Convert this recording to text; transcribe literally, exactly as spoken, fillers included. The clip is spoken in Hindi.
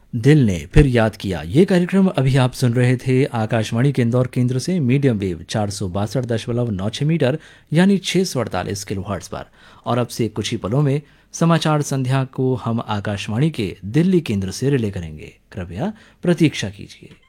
दिल ने फिर याद किया। ये कार्यक्रम अभी आप सुन रहे थे आकाशवाणी के इंदौर केंद्र से मीडियम वेव चार सौ बासठ दशमलव नौ छः मीटर यानी छः सौ अड़तालीस किलो हर्ट्स पर। और अब से कुछ ही पलों में समाचार संध्या को हम आकाशवाणी के दिल्ली केंद्र से रिले करेंगे। कृपया प्रतीक्षा कीजिए।